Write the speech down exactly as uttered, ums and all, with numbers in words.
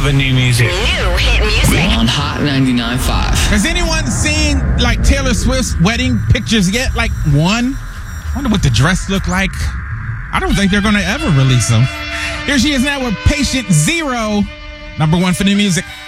discover new music. New hit music. On Hot ninety-nine point five. Has anyone seen, like, Taylor Swift's wedding pictures yet? Like, one? I wonder what the dress looked like. I don't think they're going to ever release them. Here she is now with Patient Zero. Number one for new music.